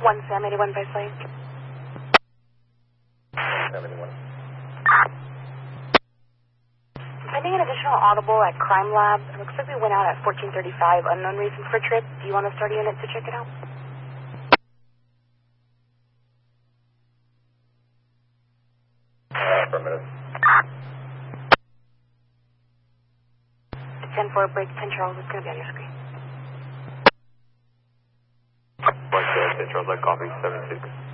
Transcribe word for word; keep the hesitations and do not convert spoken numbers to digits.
One Sam, eighty-one Vice Lane. Sam eighty-one. Finding an additional audible at Crime Lab. It looks like we went out at fourteen thirty-five. Unknown reason for trip. Do you want to start a unit to check it out? Uh, for a minute. ten four, break ten Charles. It's going to be on your screen. One, ten Charles, I copy, seven six.